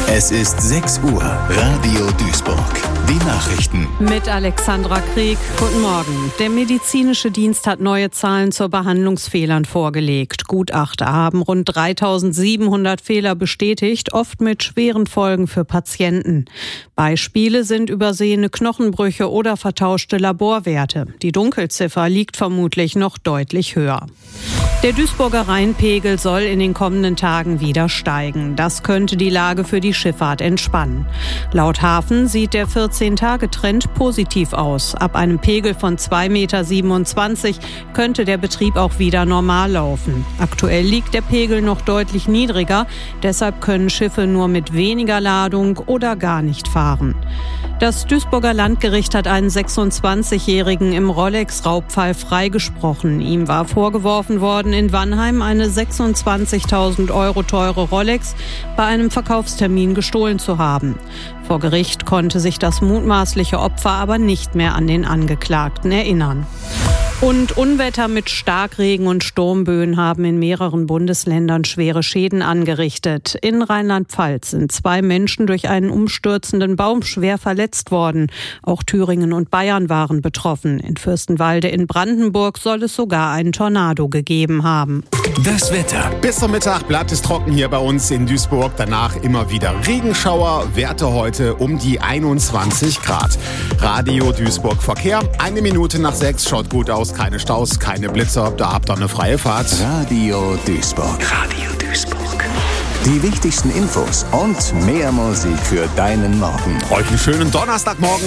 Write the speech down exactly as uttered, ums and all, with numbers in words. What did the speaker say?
Es ist sechs Uhr, Radio Duisburg. Die Nachrichten. Mit Alexandra Krieg. Guten Morgen. Der medizinische Dienst hat neue Zahlen zu Behandlungsfehlern vorgelegt. Gutachter haben rund dreitausendsiebenhundert Fehler bestätigt, oft mit schweren Folgen für Patienten. Beispiele sind übersehene Knochenbrüche oder vertauschte Laborwerte. Die Dunkelziffer liegt vermutlich noch deutlich höher. Der Duisburger Rheinpegel soll in den kommenden Tagen wieder steigen. Das könnte die Lage für die Schifffahrt entspannen. Laut Hafen sieht der vierzehn-Tage-Trend positiv aus. Ab einem Pegel von zwei Komma siebenundzwanzig Meter könnte der Betrieb auch wieder normal laufen. Aktuell liegt der Pegel noch deutlich niedriger. Deshalb können Schiffe nur mit weniger Ladung oder gar nicht fahren. Das Duisburger Landgericht hat einen sechsundzwanzigjährigen im Rolex-Raubfall freigesprochen. Ihm war vorgeworfen worden, in Wannheim eine sechsundzwanzigtausend Euro teure Rolex bei einem Verkaufstermin gestohlen zu haben. Vor Gericht konnte sich das mutmaßliche Opfer aber nicht mehr an den Angeklagten erinnern. Und Unwetter mit Starkregen und Sturmböen haben in mehreren Bundesländern schwere Schäden angerichtet. In Rheinland-Pfalz sind zwei Menschen durch einen umstürzenden Baum schwer verletzt worden. Auch Thüringen und Bayern waren betroffen. In Fürstenwalde in Brandenburg soll es sogar einen Tornado gegeben haben. Das Wetter. Bis zum Mittag bleibt es trocken hier bei uns in Duisburg. Danach immer wieder Regenschauer. Werte heute um die einundzwanzig Grad. Radio Duisburg Verkehr. Eine Minute nach sechs. Schaut gut aus. Keine Staus, keine Blitzer. Da habt ihr eine freie Fahrt. Radio Duisburg. Radio Duisburg. Die wichtigsten Infos und mehr Musik für deinen Morgen. Euch einen schönen Donnerstagmorgen.